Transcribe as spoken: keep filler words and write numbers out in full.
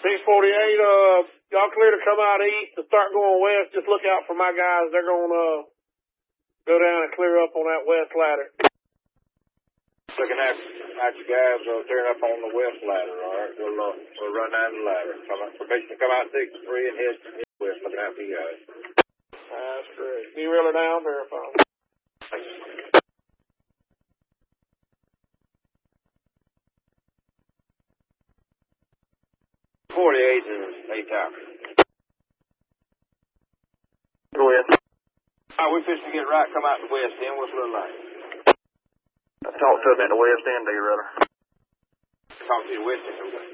six forty-eight, uh, y'all clear to come out east to start going west. Just look out for my guys. They're going to uh, go down and clear up on that west ladder. Looking at, at you guys uh, tearing up on the west ladder, all right? We'll, uh, we'll run down the ladder. Come out, permission to come out six three and head, head west, looking out for you guys. That's great. D-railer down, verify. forty-eight and eight tower. Go ahead. All right, we're fixing to get right, come out the west end. What's it look like? Talk to them at the west end, D-railer. Talk to you west end.